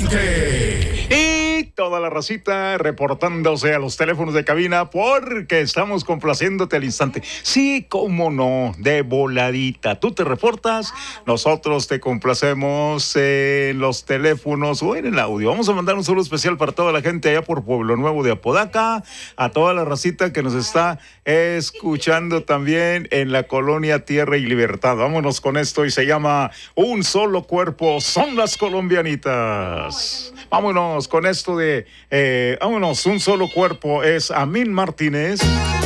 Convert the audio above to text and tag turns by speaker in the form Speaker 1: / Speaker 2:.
Speaker 1: 20.
Speaker 2: Y toda la racita reportándose a los teléfonos de cabina porque estamos complaciéndote al instante. Sí, cómo no, de voladita. Tú te reportas, nosotros te complacemos en los teléfonos o en el audio. Vamos a mandar un saludo especial para toda la gente allá por Pueblo Nuevo de Apodaca, a toda la racita que nos está escuchando también en la colonia Tierra y Libertad. Vámonos con esto y se llama Un Solo Cuerpo, son las colombianitas. Vámonos con esto de, vámonos, Un Solo Cuerpo es Amín Martínez.